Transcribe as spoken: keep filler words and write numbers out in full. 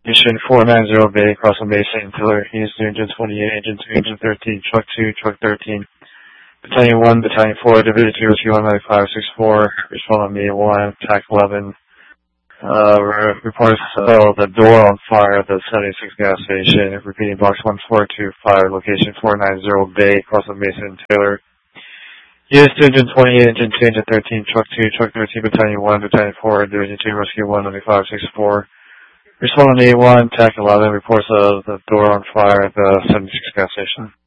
Mission four nine zero Bay, Crossing Bay, Saint Taylor, Houston, Engine twenty-eight, Engine two, Engine thirteen, Truck two, Truck thirteen, Battalion one, Battalion four, Division two, Rescue one nine five six four, respond on me one, T A C eleven, uh, reports of the door on fire at the seventy-six gas station, repeating box one four two five, location four nine zero Bay, Crossing Bay, Saint Taylor, Houston, Engine twenty-eight, Engine two, Engine thirteen, Truck two, Truck thirteen, Battalion one, Battalion four, Division two, Rescue one nine five six four, respond on A one, T A C eleven, reports of the door on fire at the seventy-six gas station.